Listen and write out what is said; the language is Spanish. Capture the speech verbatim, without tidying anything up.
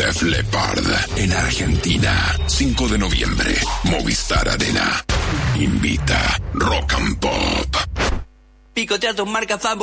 Def Leppard en Argentina. cinco de noviembre, Movistar Arena. Invita Rock and Pop. Picotea tus marcas favorito.